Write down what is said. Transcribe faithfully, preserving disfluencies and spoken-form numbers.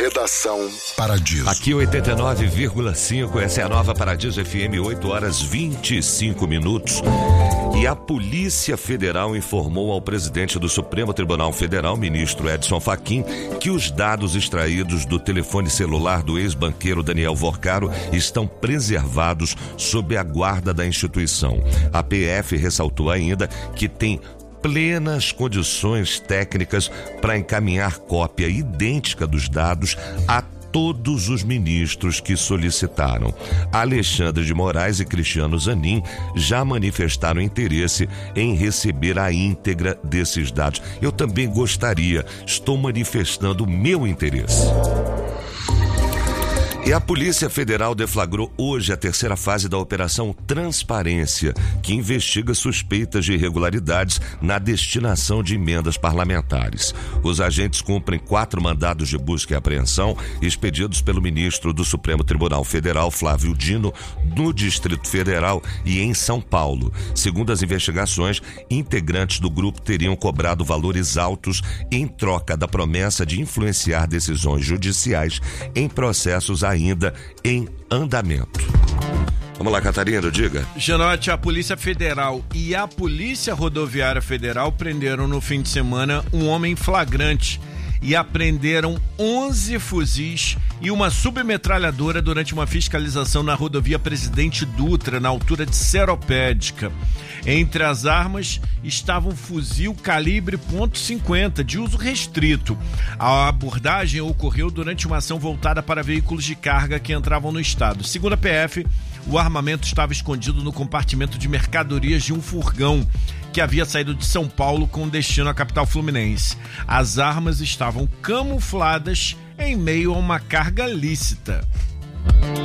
Redação Paradiso. Aqui oitenta e nove vírgula cinco, essa é a nova Paradiso F M, oito horas vinte e cinco minutos. E a Polícia Federal informou ao presidente do Supremo Tribunal Federal, ministro Edson Fachin, que os dados extraídos do telefone celular do ex-banqueiro Daniel Vorcaro estão preservados sob a guarda da instituição. A P F ressaltou ainda que tem plenas condições técnicas para encaminhar cópia idêntica dos dados a todos os ministros que solicitaram. Alexandre de Moraes e Cristiano Zanin já manifestaram interesse em receber a íntegra desses dados. Eu também gostaria, estou manifestando o meu interesse. E a Polícia Federal deflagrou hoje a terceira fase da Operação Transparência, que investiga suspeitas de irregularidades na destinação de emendas parlamentares. Os agentes cumprem quatro mandados de busca e apreensão expedidos pelo ministro do Supremo Tribunal Federal, Flávio Dino, no Distrito Federal e em São Paulo. Segundo as investigações, integrantes do grupo teriam cobrado valores altos em troca da promessa de influenciar decisões judiciais em processos ainda ainda em andamento. Vamos lá, Catarina, diga. Janote, a Polícia Federal e a Polícia Rodoviária Federal prenderam no fim de semana um homem flagrante e apreenderam onze fuzis e uma submetralhadora durante uma fiscalização na rodovia Presidente Dutra, na altura de Seropédica. Entre as armas estava um fuzil calibre ponto cinquenta de uso restrito. A abordagem ocorreu durante uma ação voltada para veículos de carga que entravam no estado. Segundo a P F, o armamento estava escondido no compartimento de mercadorias de um furgão que havia saído de São Paulo com destino à capital fluminense. As armas estavam camufladas em meio a uma carga lícita.